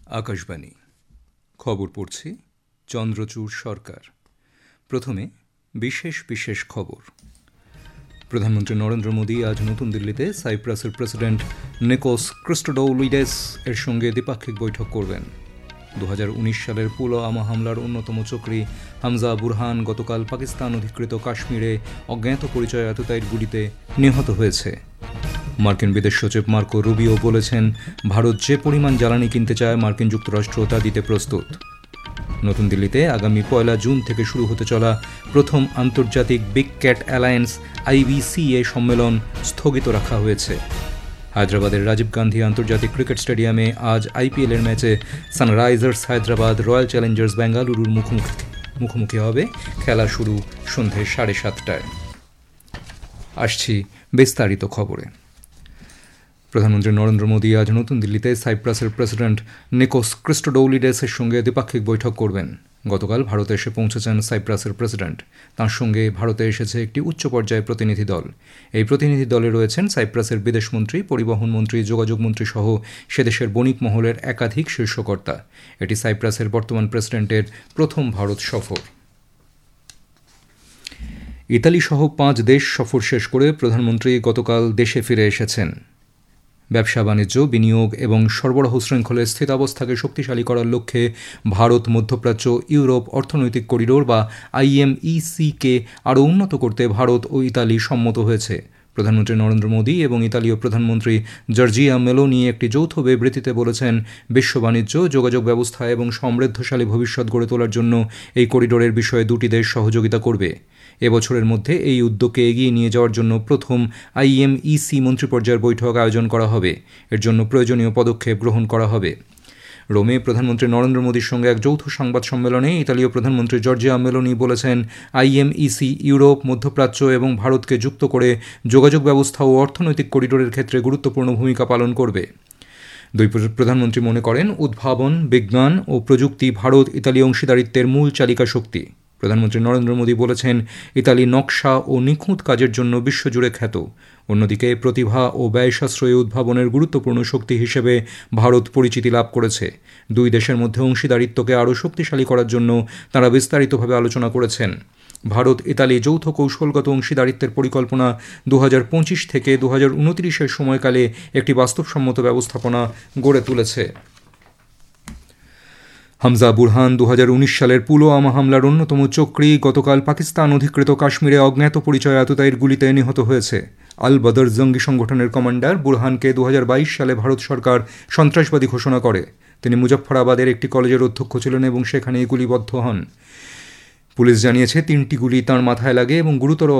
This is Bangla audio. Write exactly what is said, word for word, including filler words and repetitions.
আকাশবাণী খবর পড়ছি চন্দ্রচূড় সরকার। প্রথমে বিশেষ বিশেষ খবর। প্রধানমন্ত্রী নরেন্দ্র মোদী আজ নতুন দিল্লিতে সাইপ্রাসের প্রেসিডেন্ট নিকোস ক্রিস্টোডৌলিডেস এর সঙ্গে দ্বিপাক্ষিক বৈঠক করবেন। দু হাজার উনিশ সালের পুলওয়ামা হামলার অন্যতম চক্রী হামজা বুরহান গতকাল পাকিস্তান অধিকৃত কাশ্মীরে অজ্ঞাত পরিচয় আততায়ীর গুলিতে নিহত হয়েছে। মার্কিন বিদেশ সচিব মার্কো রুবিও বলেছেন, ভারত যে পরিমাণ জ্বালানি কিনতে চায় মার্কিন যুক্তরাষ্ট্র তা দিতে প্রস্তুত। নতুন দিল্লিতে আগামী পয়লা জুন থেকে শুরু হতে চলা প্রথম আন্তর্জাতিক বিগ ক্যাট অ্যালায়েন্স আইবিসিএ সম্মেলন স্থগিত রাখা হয়েছে। হায়দ্রাবাদের রাজীব গান্ধী আন্তর্জাতিক ক্রিকেট স্টেডিয়ামে আজ আইপিএলের ম্যাচে সানরাইজার্স হায়দ্রাবাদ রয়্যাল চ্যালেঞ্জার্স বেঙ্গালুরুর মুখোমুখি মুখোমুখি হবে। খেলা শুরু সন্ধে সাড়ে সাতটায়। আসছি বিস্তারিত খবরে। প্রধানমন্ত্রী নরেন্দ্র মোদী আজ নতুন দিল্লিতে সাইপ্রাসের প্রেসিডেন্ট নিকোস ক্রিস্টোডৌলিডেসের সঙ্গে দ্বিপাক্ষিক বৈঠক করবেন। গতকাল ভারতে এসে পৌঁছেছেন সাইপ্রাসের প্রেসিডেন্ট। তাঁর সঙ্গে ভারতে এসেছে একটি উচ্চ পর্যায়ের প্রতিনিধি দল। এই প্রতিনিধি দলে রয়েছেন সাইপ্রাসের বিদেশমন্ত্রী, পরিবহন মন্ত্রী, যোগাযোগ মন্ত্রী সহ সে দেশের বণিক মহলের একাধিক শীর্ষকর্তা। এটি সাইপ্রাসের বর্তমান প্রেসিডেন্টের প্রথম ভারত সফর। ইতালি সহ পাঁচ দেশ সফর শেষ করে প্রধানমন্ত্রী গতকাল দেশে ফিরে এসেছেন। ব্যবসা বাণিজ্য, বিনিয়োগ এবং সরবরাহ শৃঙ্খলের স্থিতাবস্থাকে শক্তিশালী করার লক্ষ্যে ভারত মধ্যপ্রাচ্য ইউরোপ অর্থনৈতিক করিডোর বা আইএমইসিকে আরও উন্নত করতে ভারত ও ইতালি সম্মত হয়েছে। প্রধানমন্ত্রী নরেন্দ্র মোদী এবং ইতালীয় প্রধানমন্ত্রী জর্জিয়া মেলোনি একটি যৌথ বিবৃতিতে বলেছেন, বিশ্ব বাণিজ্য, যোগাযোগ ব্যবস্থা এবং সমৃদ্ধশালী ভবিষ্যৎ গড়ে তোলার জন্য এই করিডোরের বিষয়ে দুটি দেশ সহযোগিতা করবে। এবছরের মধ্যে এই উদ্যোগকে এগিয়ে নিয়ে যাওয়ার জন্য প্রথম আইএমইসি মন্ত্রীপর্যায়ের বৈঠক আয়োজন করা হবে। এর জন্য প্রয়োজনীয় পদক্ষেপ গ্রহণ করা হবে। রোমে প্রধানমন্ত্রী নরেন্দ্র মোদীর সঙ্গে এক যৌথ সংবাদ সম্মেলনে ইতালীয় প্রধানমন্ত্রী জর্জিয়া মেলোনি বলেছেন, আইএমইসি ইউরোপ, মধ্যপ্রাচ্য এবং ভারতকে যুক্ত করে যোগাযোগ ব্যবস্থা ও অর্থনৈতিক করিডোরের ক্ষেত্রে গুরুত্বপূর্ণ ভূমিকা পালন করবে। দুই প্রধানমন্ত্রী মনে করেন, উদ্ভাবন, বিজ্ঞান ও প্রযুক্তি ভারত ইতালি অংশীদারিত্বের মূল চালিকা শক্তি। প্রধানমন্ত্রী নরেন্দ্র মোদী বলেছেন, ইতালি নকশা ও নিখুঁত কাজের জন্য বিশ্বজুড়ে খ্যাত। অন্যদিকে প্রতিভা ও ব্যয় সাশ্রয়ী উদ্ভাবনের গুরুত্বপূর্ণ শক্তি হিসেবে ভারত পরিচিতি লাভ করেছে। দুই দেশের মধ্যে অংশীদারিত্বকে আরও শক্তিশালী করার জন্য তাঁরা বিস্তারিতভাবে আলোচনা করেছেন। ভারত ইতালি যৌথ কৌশলগত অংশীদারিত্বের পরিকল্পনা দু হাজার পঁচিশ থেকে দু হাজার উনত্রিশের সময়কালে একটি বাস্তবসম্মত ব্যবস্থাপনা গড়ে তুলেছে। হামজা বুরহান দু হাজার উনিশ সালের পুলওয়ামা হামলার অন্যতম চক্রী গতকাল পাকিস্তান অধিকৃত কাশ্মীরে অজ্ঞাত পরিচয় আততায়ীর গুলিতে নিহত হয়েছে। আল বদর জঙ্গি সংগঠনের কমান্ডার বুরহানকে দু হাজার বাইশ সালে ভারত সরকার সন্ত্রাসবাদী ঘোষণা করে। তিনি মুজফফরাবাদের একটি কলেজের অধ্যক্ষ ছিলেন এবং সেখানেই গুলিবদ্ধ হন। পুলিশ জানিয়েছে, তিনটি গুলি তাঁর মাথায় লাগে এবং গুরুতর